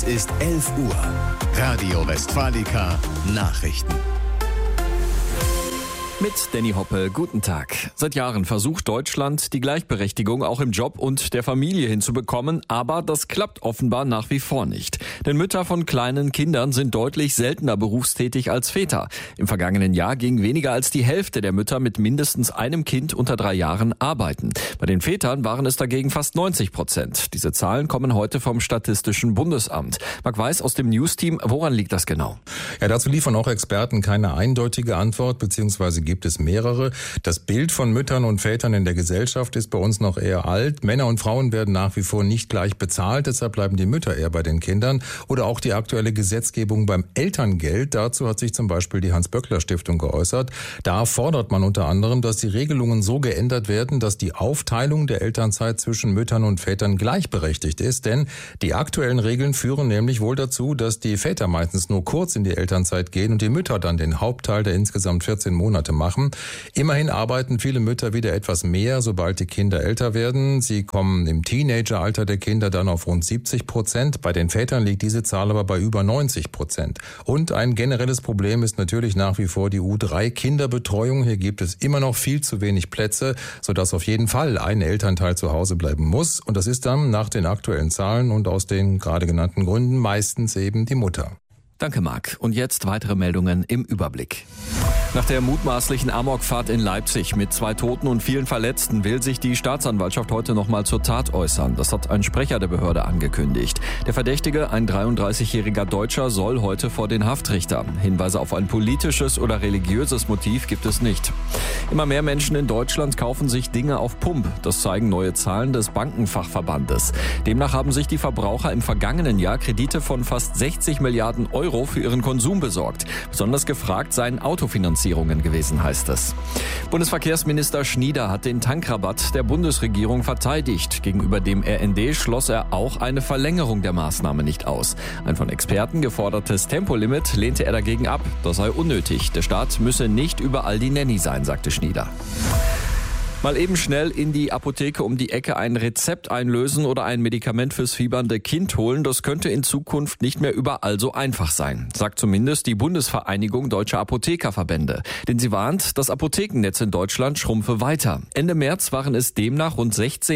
Ist 11 Uhr. Radio Westfalica Nachrichten. Mit Danny Hoppe, guten Tag. Seit Jahren versucht Deutschland, die Gleichberechtigung auch im Job und der Familie hinzubekommen, aber das klappt offenbar nach wie vor nicht. Denn Mütter von kleinen Kindern sind deutlich seltener berufstätig als Väter. Im vergangenen Jahr ging weniger als die Hälfte der Mütter mit mindestens einem Kind unter 3 Jahren arbeiten. Bei den Vätern waren es dagegen fast 90%. Diese Zahlen kommen heute vom Statistischen Bundesamt. Marc Weiß aus dem News-Team, woran liegt das genau? Ja, dazu liefern auch Experten keine eindeutige Antwort, beziehungsweise gibt es mehrere. Das Bild von Müttern und Vätern in der Gesellschaft ist bei uns noch eher alt. Männer und Frauen werden nach wie vor nicht gleich bezahlt, deshalb bleiben die Mütter eher bei den Kindern. Oder auch die aktuelle Gesetzgebung beim Elterngeld. Dazu hat sich zum Beispiel die Hans-Böckler-Stiftung geäußert. Da fordert man unter anderem, dass die Regelungen so geändert werden, dass die Aufteilung der Elternzeit zwischen Müttern und Vätern gleichberechtigt ist. Denn die aktuellen Regeln führen nämlich wohl dazu, dass die Väter meistens nur kurz in die Elternzeit gehen und die Mütter dann den Hauptteil der insgesamt 14 Monate machen. Immerhin arbeiten viele Mütter wieder etwas mehr, sobald die Kinder älter werden. Sie kommen im Teenageralter der Kinder dann auf rund 70%. Bei den Vätern liegt diese Zahl aber bei über 90%. Und ein generelles Problem ist natürlich nach wie vor die U3-Kinderbetreuung. Hier gibt es immer noch viel zu wenig Plätze, sodass auf jeden Fall ein Elternteil zu Hause bleiben muss. Und das ist dann nach den aktuellen Zahlen und aus den gerade genannten Gründen meistens eben die Mutter. Danke, Marc. Und jetzt weitere Meldungen im Überblick. Nach der mutmaßlichen Amokfahrt in Leipzig mit 2 Toten und vielen Verletzten will sich die Staatsanwaltschaft heute nochmal zur Tat äußern. Das hat ein Sprecher der Behörde angekündigt. Der Verdächtige, ein 33-jähriger Deutscher, soll heute vor den Haftrichter. Hinweise auf ein politisches oder religiöses Motiv gibt es nicht. Immer mehr Menschen in Deutschland kaufen sich Dinge auf Pump. Das zeigen neue Zahlen des Bankenfachverbandes. Demnach haben sich die Verbraucher im vergangenen Jahr Kredite von fast 60 Milliarden Euro für ihren Konsum besorgt. Besonders gefragt seien Autofinanzierungen gewesen, heißt es. Bundesverkehrsminister Schnieder hat den Tankrabatt der Bundesregierung verteidigt. Gegenüber dem RND schloss er auch eine Verlängerung der Maßnahme nicht aus. Ein von Experten gefordertes Tempolimit lehnte er dagegen ab. Das sei unnötig. Der Staat müsse nicht überall die Nanny sein, sagte Schnieder. Mal eben schnell in die Apotheke um die Ecke ein Rezept einlösen oder ein Medikament fürs fiebernde Kind holen, das könnte in Zukunft nicht mehr überall so einfach sein, sagt zumindest die Bundesvereinigung Deutscher Apothekerverbände. Denn sie warnt, das Apothekennetz in Deutschland schrumpfe weiter. Ende März waren es demnach rund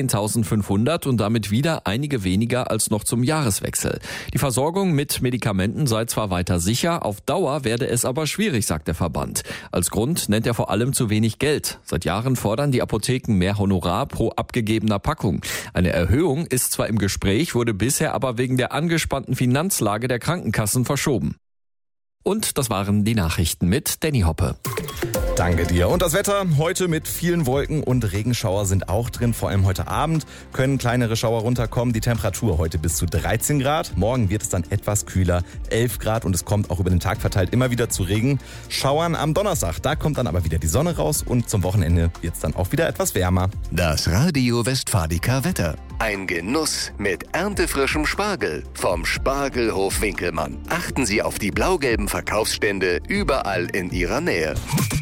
16.500 und damit wieder einige weniger als noch zum Jahreswechsel. Die Versorgung mit Medikamenten sei zwar weiter sicher, auf Dauer werde es aber schwierig, sagt der Verband. Als Grund nennt er vor allem zu wenig Geld. Seit Jahren fordern die Apotheken mehr Honorar pro abgegebener Packung. Eine Erhöhung ist zwar im Gespräch, wurde bisher aber wegen der angespannten Finanzlage der Krankenkassen verschoben. Und das waren die Nachrichten mit Danny Hoppe. Danke dir. Und das Wetter heute mit vielen Wolken und Regenschauer sind auch drin. Vor allem heute Abend können kleinere Schauer runterkommen. Die Temperatur heute bis zu 13 Grad. Morgen wird es dann etwas kühler, 11 Grad. Und es kommt auch über den Tag verteilt immer wieder zu Regenschauern am Donnerstag. Da kommt dann aber wieder die Sonne raus und zum Wochenende wird es dann auch wieder etwas wärmer. Das Radio Westfalica Wetter. Ein Genuss mit erntefrischem Spargel vom Spargelhof Winkelmann. Achten Sie auf die blau-gelben Verkaufsstände überall in Ihrer Nähe.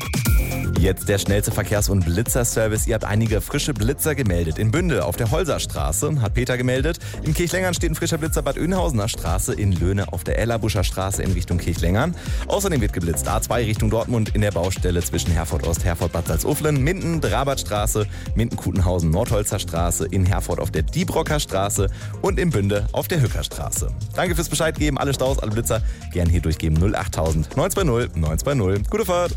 Jetzt der schnellste Verkehrs- und Blitzerservice. Ihr habt einige frische Blitzer gemeldet. In Bünde auf der Holserstraße hat Peter gemeldet. In Kirchlengern steht ein frischer Blitzer Bad Oeynhausener Straße. In Löhne auf der Erlabuscher Straße in Richtung Kirchlengern. Außerdem wird geblitzt A2 Richtung Dortmund in der Baustelle zwischen Herford Ost, Herford Bad Salzuflen, Minden, Drabertstraße, Minden-Kutenhausen, Nordholzer Straße, in Herford auf der Diebrocker Straße und in Bünde auf der Hücker Straße. Danke fürs Bescheid geben. Alle Staus, alle Blitzer gern hier durchgeben. 08000 920 920. Gute Fahrt.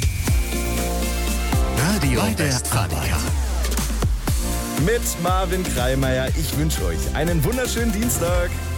Radio Westfalica. Mit Marvin Kreimeier. Ich wünsche euch einen wunderschönen Dienstag.